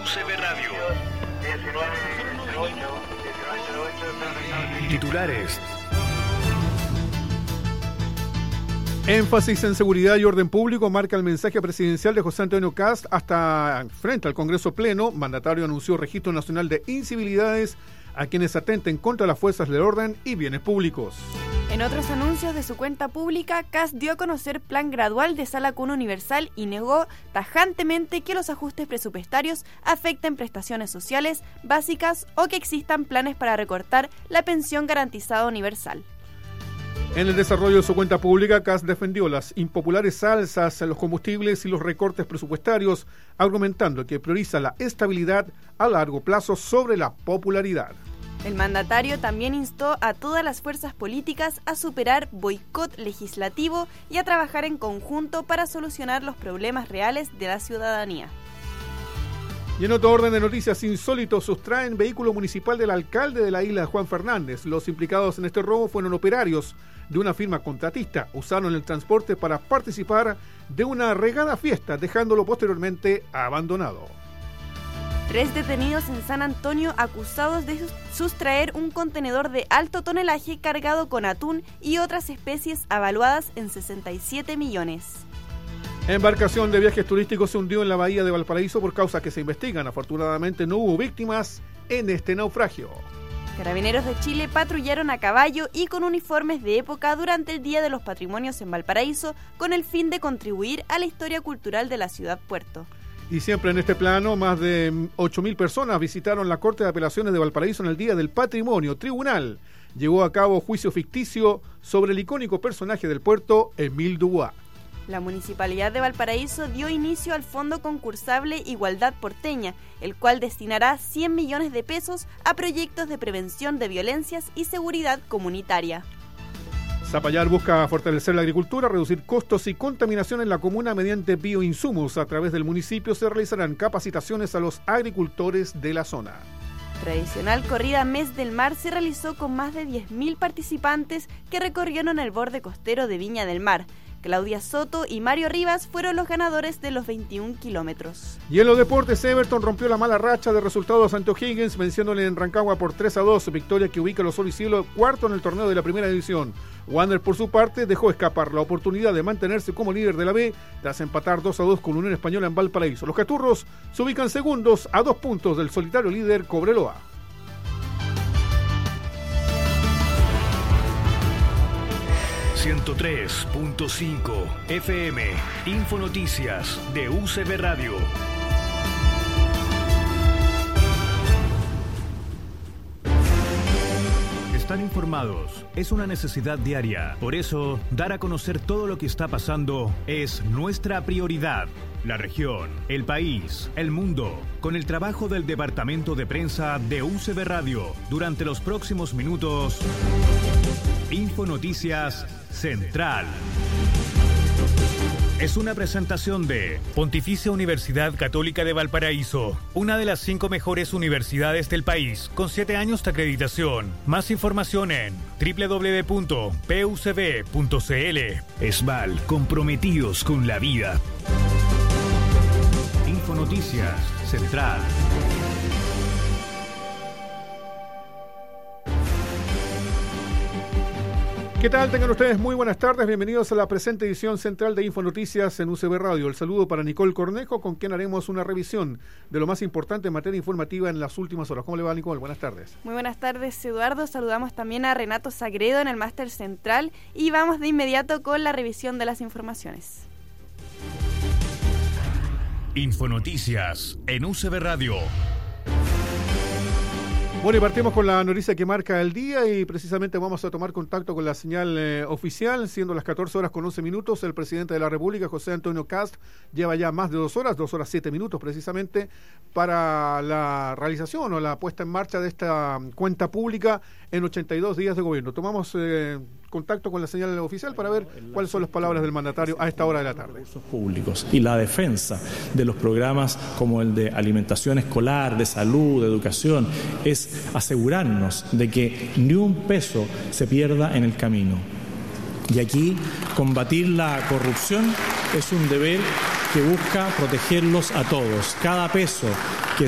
UCB Radio. Titulares. Énfasis en seguridad y orden público marca el mensaje presidencial de José Antonio Kast hasta frente al Congreso Pleno. Mandatario anunció registro nacional de incivilidades a quienes atenten contra las fuerzas del orden y bienes públicos. En otros anuncios de su cuenta pública, Kast dio a conocer plan gradual de sala cuna universal y negó tajantemente que los ajustes presupuestarios afecten prestaciones sociales básicas o que existan planes para recortar la pensión garantizada universal. En el desarrollo de su cuenta pública, Kast defendió las impopulares alzas en los combustibles y los recortes presupuestarios, argumentando que prioriza la estabilidad a largo plazo sobre la popularidad. El mandatario también instó a todas las fuerzas políticas a superar boicot legislativo y a trabajar en conjunto para solucionar los problemas reales de la ciudadanía. Y en otro orden de noticias insólitos, sustraen vehículo municipal del alcalde de la isla, Juan Fernández. Los implicados en este robo fueron operarios de una firma contratista. Usaron el transporte para participar de una regada fiesta, dejándolo posteriormente abandonado. 3 detenidos en San Antonio acusados de sustraer un contenedor de alto tonelaje cargado con atún y otras especies avaluadas en 67 millones. Embarcación de viajes turísticos se hundió en la bahía de Valparaíso por causas que se investigan. Afortunadamente no hubo víctimas en este naufragio. Carabineros de Chile patrullaron a caballo y con uniformes de época durante el Día de los Patrimonios en Valparaíso con el fin de contribuir a la historia cultural de la ciudad puerto. Y siempre en este plano, más de 8.000 personas visitaron la Corte de Apelaciones de Valparaíso en el Día del Patrimonio. Tribunal llevó a cabo juicio ficticio sobre el icónico personaje del puerto, Émile Dubois. La Municipalidad de Valparaíso dio inicio al Fondo Concursable Igualdad Porteña, el cual destinará 100 millones de pesos a proyectos de prevención de violencias y seguridad comunitaria. Zapallar busca fortalecer la agricultura, reducir costos y contaminación en la comuna mediante bioinsumos. A través del municipio se realizarán capacitaciones a los agricultores de la zona. Tradicional corrida Mes del Mar se realizó con más de 10.000 participantes que recorrieron el borde costero de Viña del Mar. Claudia Soto y Mario Rivas fueron los ganadores de los 21 kilómetros. Y en los deportes, Everton rompió la mala racha de resultados ante O'Higgins, venciéndole en Rancagua por 3-2, victoria que ubica a los Sol cuarto en el torneo de la primera división. Wander, por su parte, dejó escapar la oportunidad de mantenerse como líder de la B tras empatar 2-2 con Unión Española en Valparaíso. Los Caturros se ubican segundos a 2 puntos del solitario líder Cobreloa. .5 FM, Infonoticias de UCB Radio. Estar informados es una necesidad diaria. Por eso, dar a conocer todo lo que está pasando es nuestra prioridad. La región, el país, el mundo, con el trabajo del Departamento de Prensa de UCB Radio. Durante los próximos minutos, Infonoticias Central. Es una presentación de Pontificia Universidad Católica de Valparaíso, una de las 5 mejores universidades del país, con 7 años de acreditación. Más información en www.pucb.cl. ESVAL, comprometidos con la vida. Infonoticias Central. ¿Qué tal? Tengan ustedes muy buenas tardes. Bienvenidos a la presente edición central de Infonoticias en UCB Radio. El saludo para Nicole Cornejo, con quien haremos una revisión de lo más importante en materia informativa en las últimas horas. ¿Cómo le va, Nicole? Buenas tardes. Muy buenas tardes, Eduardo. Saludamos también a Renato Sagredo en el Máster Central y vamos de inmediato con la revisión de las informaciones. Infonoticias en UCB Radio. Bueno, y partimos con la noticia que marca el día y precisamente vamos a tomar contacto con la señal oficial, siendo las 14 horas con 11 minutos. El presidente de la República, José Antonio Kast, lleva ya más de 2 horas 7 minutos precisamente, para la realización o la puesta en marcha de esta cuenta pública en 82 días de gobierno. Tomamos contacto con la señal oficial para ver cuáles son las palabras del mandatario a esta hora de la tarde. Recursos públicos y la defensa de los programas como el de alimentación escolar, de salud, de educación, es asegurarnos de que ni un peso se pierda en el camino. Y aquí combatir la corrupción es un deber que busca protegerlos a todos. Cada peso que